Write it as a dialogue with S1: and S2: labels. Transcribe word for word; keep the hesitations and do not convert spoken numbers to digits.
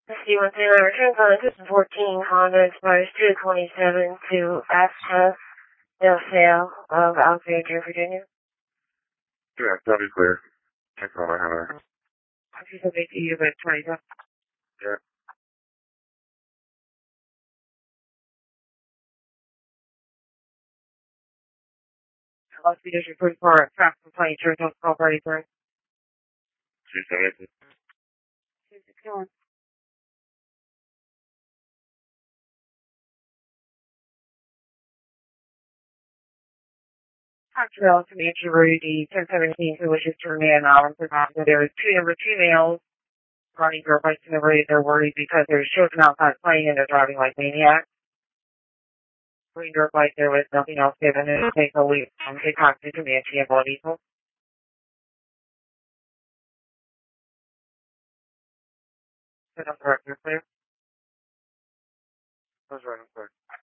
S1: fifty-one Taylor, return calling Custom fourteen, Honda expires two twenty-seven to Access, no sale of Alexandria, Virginia.
S2: Yeah, that'll be clear. Check all I have.
S1: She's a big you, but twenty.
S2: Yeah.
S1: Los Angeles report for a traffic complaint, church on call party for
S2: two seventy.
S1: two sixty-one. Actually, Comanche Rudy, ten seventeen, who wishes to remain anonymous. There was two number two males running for a bike to the road. They're worried because there's children outside playing and they're driving like maniacs. Green dirt bike, there was nothing else given. And take a leap from Hickok to Comanche and Blood Eagle. Set up correct, you're clear.
S2: That's right, I'm sorry.